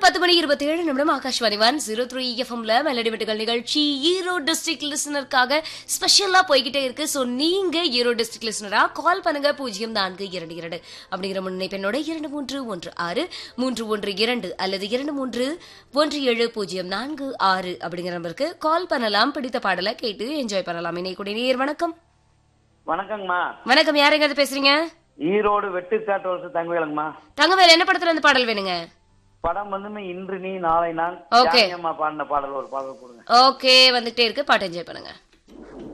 10:27 ஆகாஷ்வாணி 103 எஃப்எம்ல மெலடி வெட்டுகள் நிகழ்ச்சி ஈரோடு டிஸ்ட்ரிக்ட் லிசனருக்காக ஸ்பெஷலா போய்கிட்டே இருக்கு. சோ நீங்க ஈரோடு டிஸ்ட்ரிக்ட் லிசனரா கால் பண்ணுங்க 0422 அப்படிங்கிற முன்னிணைப்பெண்ணோட 2316 அல்லது 23170446 அப்படிங்கிற நம்பருக்கு கால் பண்ணலாம். பிடித்த பாடலை கேட்டு என்ஜாய் பண்ணலாம். இணையக்கூடிய நேயர் வணக்கம். வணக்கங்கம்மா. வணக்கம், யாருங்க அது பேசுறீங்க? ஈரோடு வெட்டுக்காட்டு தங்கவேலங்கம்மா. தங்கவேல், என்ன படத்துல இருந்து பாடல் வேணுங்க? படம் வந்து இன்று நீ நாளை நான். ஓகே, பாடின பாடல் ஒரு பாடல் கொடுங்க. ஓகே, வந்துட்டே இருக்கு, பாட்டு என்ஜாய் பண்ணுங்க.